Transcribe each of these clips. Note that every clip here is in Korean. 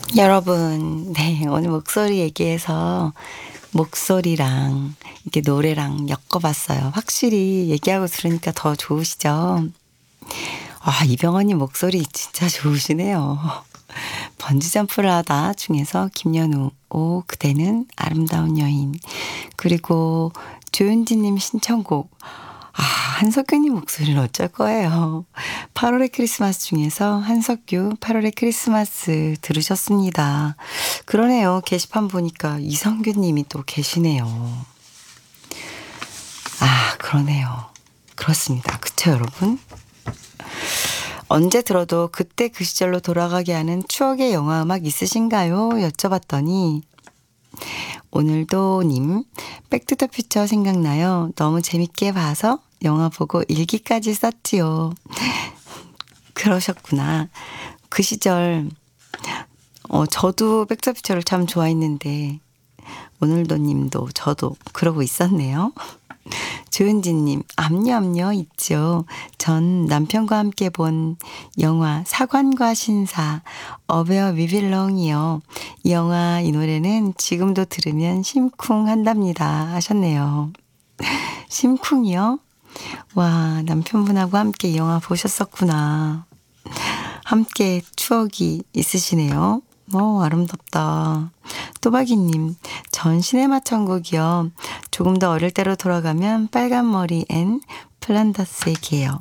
여러분, 네, 오늘 목소리 얘기해서 목소리랑 이렇게 노래랑 엮어봤어요. 확실히 얘기하고 들으니까 더 좋으시죠? 아, 이병헌님 목소리 진짜 좋으시네요. 번지점프를 하다 중에서 김연우, 오, 그대는 아름다운 여인. 그리고 조윤지님 신청곡. 아, 한석규님 목소리는 어쩔 거예요. 8월의 크리스마스 중에서 한석규 8월의 크리스마스 들으셨습니다. 그러네요. 게시판 보니까 이성규님이 또 계시네요. 아, 그러네요. 그렇습니다. 그쵸, 여러분? 언제 들어도 그때 그 시절로 돌아가게 하는 추억의 영화 음악 있으신가요? 여쭤봤더니 오늘도 님 백투더퓨처 생각나요. 너무 재밌게 봐서 영화 보고 일기까지 썼지요. 그러셨구나. 그 시절 저도 백투더퓨처를 참 좋아했는데 오늘도 님도 저도 그러고 있었네요. 조은지님, 암요 있죠. 전 남편과 함께 본 영화 사관과 신사, 어베어 위빌렁이요. 이 영화, 이 노래는 지금도 들으면 심쿵한답니다. 하셨네요. 심쿵이요? 와, 남편분하고 함께 이 영화 보셨었구나. 함께 추억이 있으시네요. 아름답다. 또박이님, 전 시네마 천국이요. 조금 더 어릴 때로 돌아가면 빨간 머리 앤 플란다스의 개요.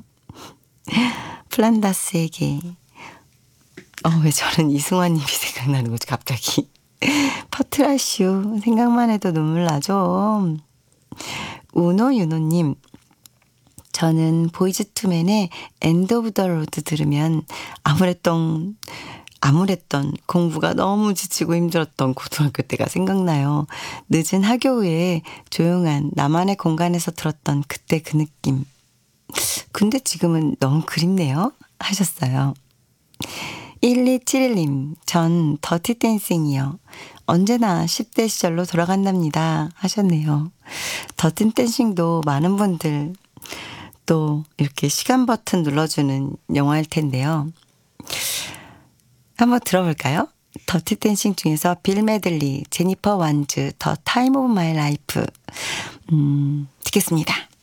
플란다스의 개. 왜 저는 이승환님이 생각나는 거지, 갑자기. 퍼트라슈, 생각만 해도 눈물 나죠. 우노유노님, 저는 보이즈 투맨의 엔드 오브 더 로드 들으면 아무랬던 공부가 너무 지치고 힘들었던 고등학교 때가 생각나요. 늦은 학교 후에 조용한 나만의 공간에서 들었던 그때 그 느낌. 근데 지금은 너무 그립네요. 하셨어요. 1271님, 전 더티 댄싱이요. 언제나 10대 시절로 돌아간답니다. 하셨네요. 더티 댄싱도 많은 분들 또 이렇게 시간 버튼 눌러주는 영화일 텐데요. 한번 들어볼까요? 더티 댄싱 중에서 빌 메들리, 제니퍼 완즈, 더 타임 오브 마이 라이프 듣겠습니다.